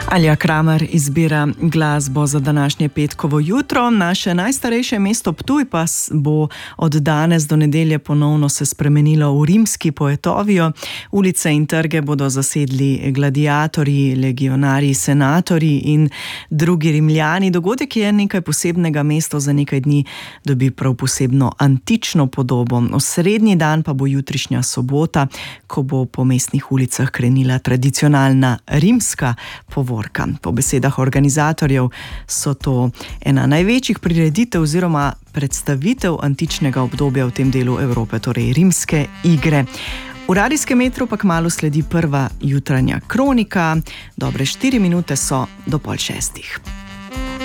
Alja Kramer izbira glasbo za današnje petkovo jutro. Naše najstarejše mesto Ptuj pa bo od danes do nedelje ponovno se spremenilo v rimski Poetovio. Ulice in trge bodo zasedli gladiatorji, legionarji, senatorji in drugi Rimljani. Dogodek je nekaj posebnega, mesto za nekaj dni dobi prav posebno antično podobo. Osrednji dan pa bo jutrišnja sobota, ko bo po mestnih ulicah krenila tradicionalna rimska povorka. Po besedah organizatorjev so to ena največjih prireditev oziroma predstavitev antičnega obdobja v tem delu Evrope, torej rimske igre. V radijskem metru pa kmalu sledi prva jutranja kronika. Dobre 4 minute so do 5:30.